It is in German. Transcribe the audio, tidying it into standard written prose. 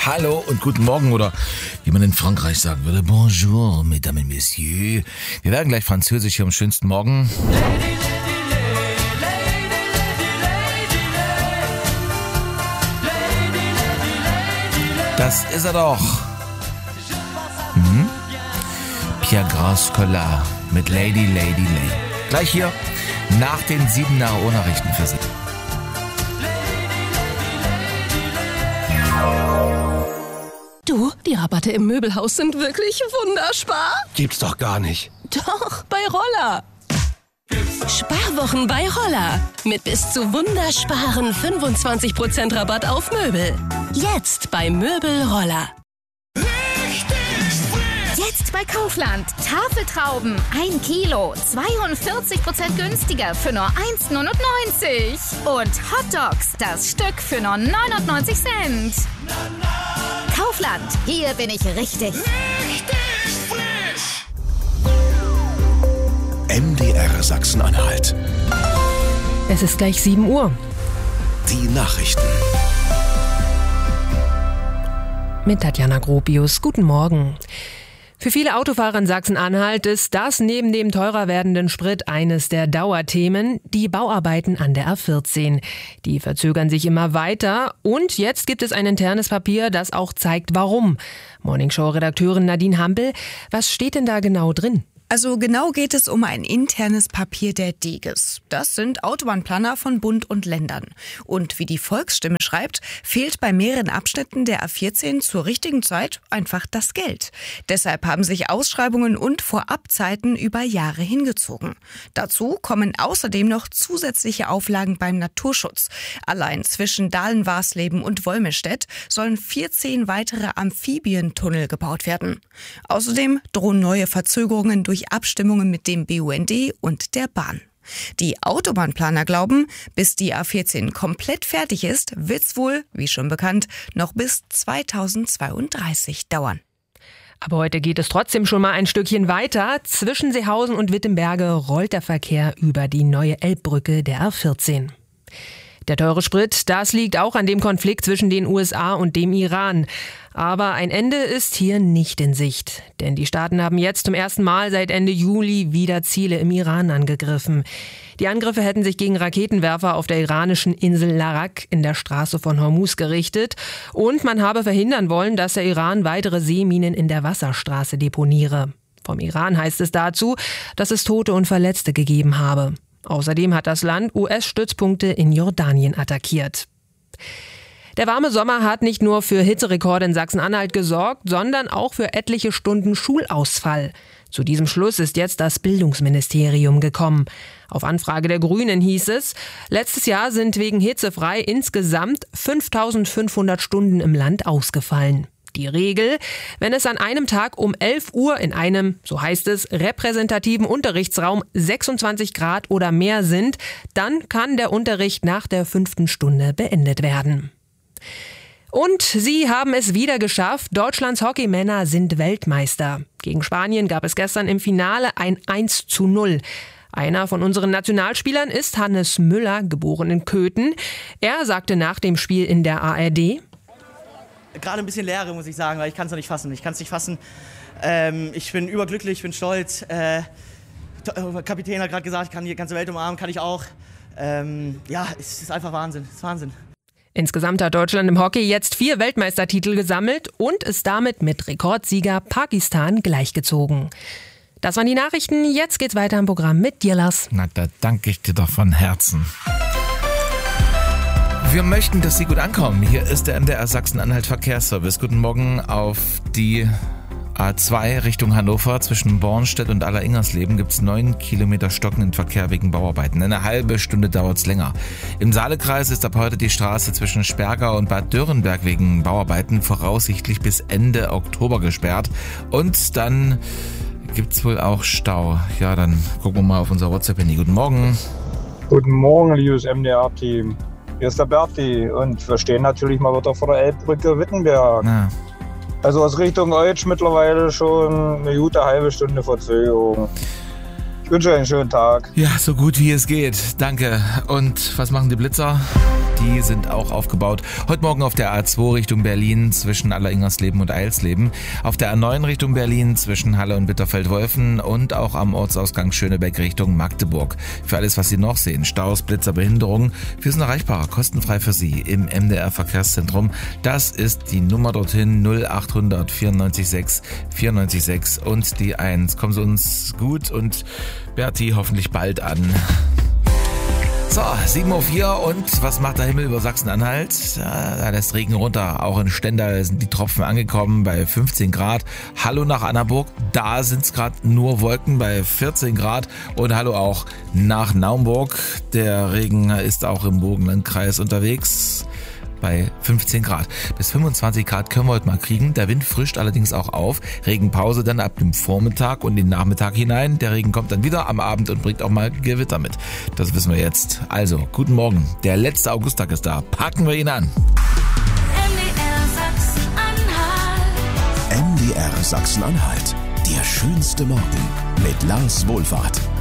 Hallo und guten Morgen oder wie man in Frankreich sagen würde, Bonjour, Mesdames et Messieurs. Wir werden gleich Französisch hier am schönsten Morgen. Das ist er doch. Pierre Grascola mit Lady. Gleich hier nach den 7er Nachrichten für Sie. Du, die Rabatte im Möbelhaus sind wirklich wunderbar. Gibt's doch gar nicht. Doch, bei Roller. Sparwochen bei Roller. Mit bis zu wundersparen 25% Rabatt auf Möbel. Jetzt bei Möbel Roller. Jetzt bei Kaufland. Tafeltrauben 1 Kilo, 42% günstiger für nur 1,99. Und Hotdogs, das Stück für nur 99 Cent. Kaufland, hier bin ich richtig. MDR Sachsen-Anhalt. Es ist gleich 7 Uhr. Die Nachrichten. Mit Tatjana Gropius. Guten Morgen. Für viele Autofahrer in Sachsen-Anhalt ist das neben dem teurer werdenden Sprit eines der Dauerthemen, die Bauarbeiten an der A14. Die verzögern sich immer weiter und jetzt gibt es ein internes Papier, das auch zeigt, warum. Morningshow-Redakteurin Nadine Hampel, was steht denn da genau drin? Also genau geht es um ein internes Papier der DEGES. Das sind Autobahnplaner von Bund und Ländern. Und wie die Volksstimme schreibt, fehlt bei mehreren Abschnitten der A14 zur richtigen Zeit einfach das Geld. Deshalb haben sich Ausschreibungen und Vorabzeiten über Jahre hingezogen. Dazu kommen außerdem noch zusätzliche Auflagen beim Naturschutz. Allein zwischen Dahlen-Warsleben und Wolmestedt sollen 14 weitere Amphibientunnel gebaut werden. Außerdem drohen neue Verzögerungen durch Abstimmungen mit dem BUND und der Bahn. Die Autobahnplaner glauben, bis die A14 komplett fertig ist, wird's wohl, wie schon bekannt, noch bis 2032 dauern. Aber heute geht es trotzdem schon mal ein Stückchen weiter. Zwischen Seehausen und Wittenberge rollt der Verkehr über die neue Elbbrücke der A14. Der teure Sprit, das liegt auch an dem Konflikt zwischen den USA und dem Iran. Aber ein Ende ist hier nicht in Sicht. Denn die Staaten haben jetzt zum ersten Mal seit Ende Juli wieder Ziele im Iran angegriffen. Die Angriffe hätten sich gegen Raketenwerfer auf der iranischen Insel Larak in der Straße von Hormuz gerichtet. Und man habe verhindern wollen, dass der Iran weitere Seeminen in der Wasserstraße deponiere. Vom Iran heißt es dazu, dass es Tote und Verletzte gegeben habe. Außerdem hat das Land US-Stützpunkte in Jordanien attackiert. Der warme Sommer hat nicht nur für Hitzerekorde in Sachsen-Anhalt gesorgt, sondern auch für etliche Stunden Schulausfall. Zu diesem Schluss ist jetzt das Bildungsministerium gekommen. Auf Anfrage der Grünen hieß es, letztes Jahr sind wegen hitzefrei insgesamt 5.500 Stunden im Land ausgefallen. Die Regel, wenn es an einem Tag um 11 Uhr in einem, so heißt es, repräsentativen Unterrichtsraum 26 Grad oder mehr sind, dann kann der Unterricht nach der 5. Stunde beendet werden. Und sie haben es wieder geschafft. Deutschlands Hockeymänner sind Weltmeister. Gegen Spanien gab es gestern im Finale ein 1:0. Einer von unseren Nationalspielern ist Hannes Müller, geboren in Köthen. Er sagte nach dem Spiel in der ARD: Gerade ein bisschen Leere, muss ich sagen, weil ich kann es noch nicht fassen. Ich bin überglücklich, ich bin stolz. Kapitän hat gerade gesagt, ich kann die ganze Welt umarmen, kann ich auch. Es ist einfach Wahnsinn, es ist Wahnsinn. Insgesamt hat Deutschland im Hockey jetzt 4 Weltmeistertitel gesammelt und ist damit mit Rekordsieger Pakistan gleichgezogen. Das waren die Nachrichten, jetzt geht's weiter im Programm mit dir, Lars. Na, da danke ich dir doch von Herzen. Wir möchten, dass Sie gut ankommen. Hier ist der MDR Sachsen-Anhalt Verkehrsservice. Guten Morgen auf die A2 Richtung Hannover. Zwischen Bornstedt und Aller-Ingersleben gibt es 9 Kilometer stockenden Verkehr wegen Bauarbeiten. Eine halbe Stunde dauert es länger. Im Saalekreis ist ab heute die Straße zwischen Sperger und Bad Dürrenberg wegen Bauarbeiten voraussichtlich bis Ende Oktober gesperrt. Und dann gibt es wohl auch Stau. Ja, dann gucken wir mal auf unser WhatsApp-Handy. Guten Morgen. Guten Morgen, liebes MDR-Team. Hier ist der Berti und wir stehen natürlich mal wieder vor der Elbbrücke Wittenberg. Ja. Also aus Richtung Eutsch mittlerweile schon eine gute halbe Stunde Verzögerung. Ich wünsche euch einen schönen Tag. Ja, so gut wie es geht. Danke. Und was machen die Blitzer? die sind auch aufgebaut. Heute Morgen auf der A2 Richtung Berlin zwischen Aller-Ingersleben und Eilsleben. Auf der A9 Richtung Berlin zwischen Halle und Bitterfeld-Wolfen und auch am Ortsausgang Schönebeck Richtung Magdeburg. Für alles, was Sie noch sehen, Staus, Blitzer, Behinderungen, wir sind erreichbar, kostenfrei für Sie im MDR Verkehrszentrum. Das ist die Nummer dorthin 0800 94 6 94 6 und die 1. Kommen Sie uns gut und Berti hoffentlich bald an. So, 7:04 Uhr und was macht der Himmel über Sachsen-Anhalt? Da lässt Regen runter. Auch in Stendal sind die Tropfen angekommen bei 15 Grad. Hallo nach Annaburg, da sind es gerade nur Wolken bei 14 Grad. Und hallo auch nach Naumburg. Der Regen ist auch im Burgenlandkreis unterwegs bei 15 Grad. Bis 25 Grad können wir heute mal kriegen. Der Wind frischt allerdings auch auf. Regenpause dann ab dem Vormittag und den Nachmittag hinein. Der Regen kommt dann wieder am Abend und bringt auch mal Gewitter mit. Das wissen wir jetzt. Also, guten Morgen. Der letzte Augusttag ist da. Packen wir ihn an. MDR Sachsen-Anhalt. Der schönste Morgen mit Lars Wohlfahrt.